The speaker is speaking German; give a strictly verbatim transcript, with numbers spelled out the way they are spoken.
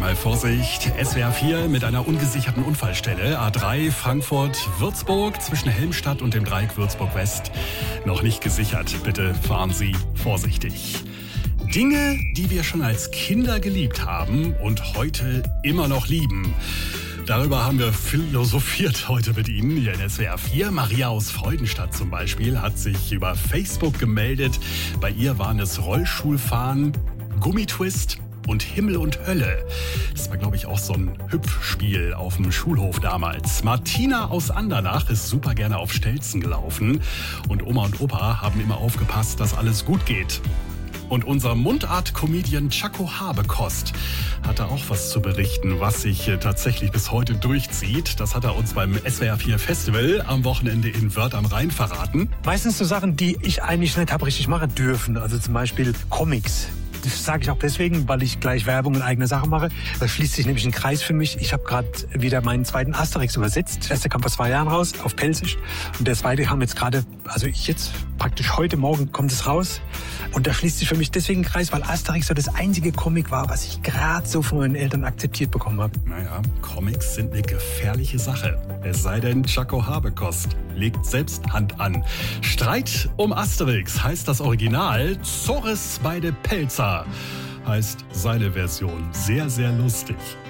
Dreimal Vorsicht. S W R vier mit einer ungesicherten Unfallstelle. A drei Frankfurt-Würzburg zwischen Helmstadt und dem Dreieck Würzburg-West. Noch nicht gesichert. Bitte fahren Sie vorsichtig. Dinge, die wir schon als Kinder geliebt haben und heute immer noch lieben. Darüber haben wir philosophiert heute mit Ihnen hier in S W R vier. Maria aus Freudenstadt zum Beispiel hat sich über Facebook gemeldet. Bei ihr waren es Rollschuhfahren, Gummitwist und Himmel und Hölle. Das war, glaube ich, auch so ein Hüpfspiel auf dem Schulhof damals. Martina aus Andernach ist super gerne auf Stelzen gelaufen. Und Oma und Opa haben immer aufgepasst, dass alles gut geht. Und unser Mundart-Comedian Chaco Habekost hatte auch was zu berichten, was sich tatsächlich bis heute durchzieht. Das hat er uns beim S W R vier Festival am Wochenende in Wörth am Rhein verraten. Meistens so Sachen, die ich eigentlich nicht habe richtig machen dürfen. Also zum Beispiel Comics. Das sage ich auch deswegen, weil ich gleich Werbung in eigener Sache mache. Da schließt sich nämlich ein Kreis für mich. Ich habe gerade wieder meinen zweiten Asterix übersetzt. Der erste kam vor zwei Jahren raus, auf Pelzisch. Und der zweite kam jetzt gerade, also ich jetzt praktisch heute Morgen kommt es raus. Und da schließt sich für mich deswegen ein Kreis, weil Asterix so das einzige Comic war, was ich gerade so von meinen Eltern akzeptiert bekommen habe. Naja, Comics sind eine gefährliche Sache. Es sei denn, Chaco Habekost legt selbst Hand an. Streit um Asterix heißt das Original. Zores bei de Pelzer heißt seine Version. Sehr, sehr lustig.